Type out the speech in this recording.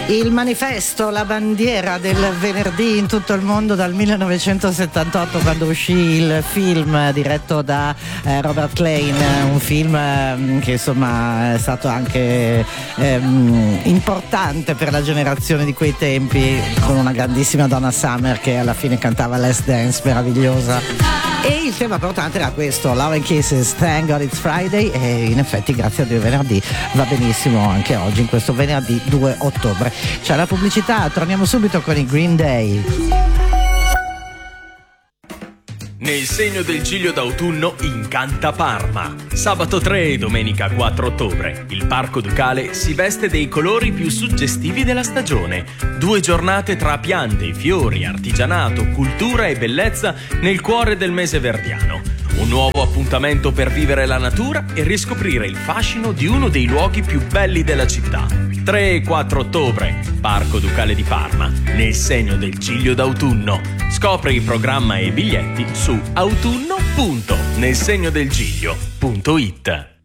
Il manifesto, la bandiera del venerdì in tutto il mondo dal 1978, quando uscì il film diretto da Robert Klein, un film che insomma è stato anche importante per la generazione di quei tempi, con una grandissima Donna Summer che alla fine cantava Last Dance, meravigliosa. E il tema portante era questo, Love and Kisses, Thank God It's Friday, e in effetti grazie a Dio venerdì va benissimo anche oggi, in questo venerdì 2 ottobre. C'è la pubblicità, torniamo subito con i Green Day. Nel segno del Giglio d'autunno incanta Parma. Sabato 3 e domenica 4 ottobre il Parco Ducale si veste dei colori più suggestivi della stagione. 2 giornate tra piante, fiori, artigianato, cultura e bellezza nel cuore del mese verdiano. Un nuovo appuntamento per vivere la natura e riscoprire il fascino di uno dei luoghi più belli della città. 3 e 4 ottobre, Parco Ducale di Parma, nel segno del Giglio d'autunno. Scopri il programma e i biglietti su autunno.nelsegnodelgiglio.it.